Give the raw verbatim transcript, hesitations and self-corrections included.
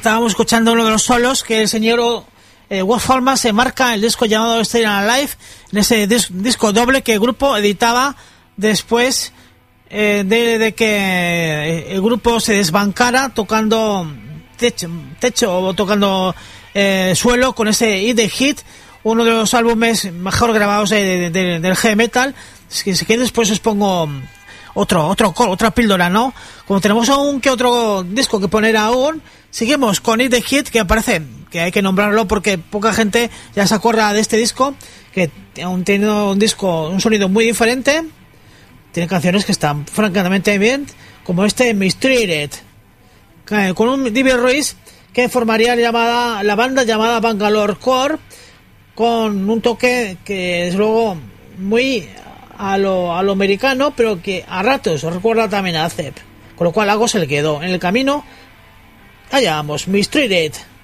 estábamos escuchando uno de los solos que el señor eh, Wolf Holman se marca el disco llamado Stay Alive, en ese dis- disco doble que el grupo editaba después eh, de, de que el grupo se desbancara tocando techo, techo o tocando eh, suelo con ese Eat the Hit, uno de los álbumes mejor grabados de, de, de, del heavy metal. Si, si quieres después os pongo otro, otro, otra píldora, ¿no? Como tenemos aún que otro disco que poner aún, seguimos con Eat the Hit, que parece que hay que nombrarlo porque poca gente ya se acuerda de este disco, que aún tiene un disco, un sonido muy diferente, tiene canciones que están francamente bien, como este Mistreated, con un David Ruiz que formaría la, llamada, la banda llamada Bangalore Core, con un toque que es luego muy a lo, a lo americano, pero que a ratos os recuerda también a Zepp, con lo cual algo se le quedó en el camino. Allá vamos, Mistreated.